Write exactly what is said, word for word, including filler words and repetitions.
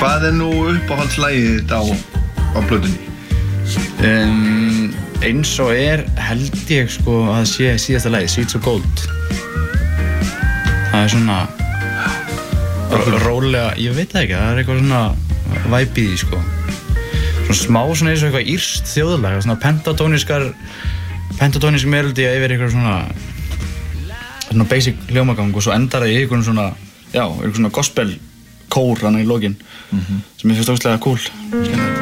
Hvað er nú uppáhaldslagið þitt á, á plötunni? Um, eins og er held ég sko að það sé síðasta lagið, Sweets of Gold. Það er svona rólega, ég veit það ekki, það er eitthvað svona vibe í því sko. Svona smá svona eins og eitthvað írskt þjóðlag, svona pentatóniskar, pentatónisk melodía yfir eitthvað svona, svona basic hljómagang og svo endar það í eitthvað svona, já, eitthvað svona gospel kór hann í lokin, mm-hmm. sem ég finnst ógeðslega cool.